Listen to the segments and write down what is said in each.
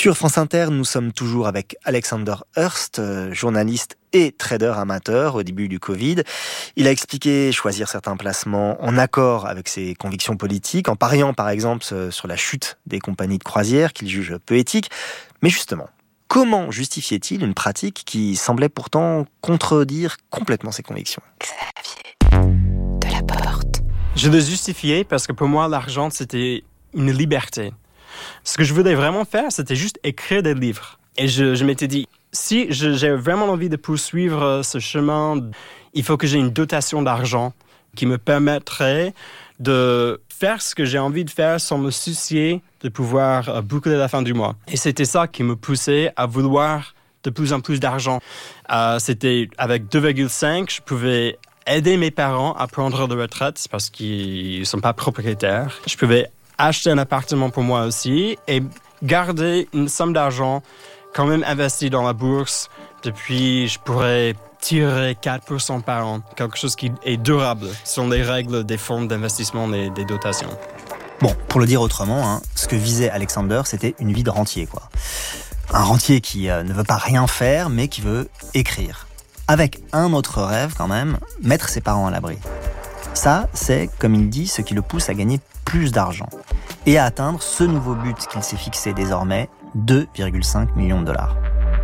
Sur France Inter, nous sommes toujours avec Alexander Hurst, journaliste et trader amateur au début du Covid. Il a expliqué choisir certains placements en accord avec ses convictions politiques, en pariant par exemple sur la chute des compagnies de croisière qu'il juge peu éthique. Mais justement, comment justifiait-il une pratique qui semblait pourtant contredire complètement ses convictions ? Xavier Delaporte. Je le justifiais parce que pour moi, l'argent, c'était une liberté. Ce que je voulais vraiment faire, c'était juste écrire des livres. Et je m'étais dit, si j'ai vraiment envie de poursuivre ce chemin, il faut que j'ai une dotation d'argent qui me permettrait de faire ce que j'ai envie de faire sans me soucier de pouvoir boucler la fin du mois. Et c'était ça qui me poussait à vouloir de plus en plus d'argent. C'était avec 2,5, je pouvais aider mes parents à prendre de retraite parce qu'ils ne sont pas propriétaires. Je pouvais acheter un appartement pour moi aussi et garder une somme d'argent quand même investie dans la bourse. Depuis, je pourrais tirer 4% par an, quelque chose qui est durable selon les règles des fonds d'investissement et des dotations. Bon, pour le dire autrement, ce que visait Alexander, c'était une vie de rentier, quoi. Un rentier qui ne veut pas rien faire, mais qui veut écrire. Avec un autre rêve quand même, mettre ses parents à l'abri. Ça, c'est, comme il dit, ce qui le pousse à gagner plus d'argent et à atteindre ce nouveau but qu'il s'est fixé désormais, 2,5 millions de dollars.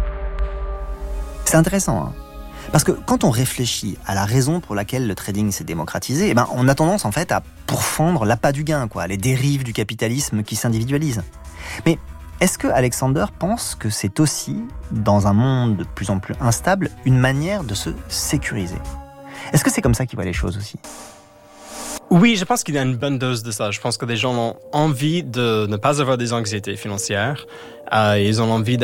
C'est intéressant, parce que quand on réfléchit à la raison pour laquelle le trading s'est démocratisé, on a tendance en fait à pourfendre l'appât du gain, les dérives du capitalisme qui s'individualisent. Mais est-ce que Alexander pense que c'est aussi, dans un monde de plus en plus instable, une manière de se sécuriser ? Est-ce que c'est comme ça qu'il voit les choses aussi ? Oui, je pense qu'il y a une bonne dose de ça. Je pense que les gens ont envie de ne pas avoir des anxiétés financières. Ils ont envie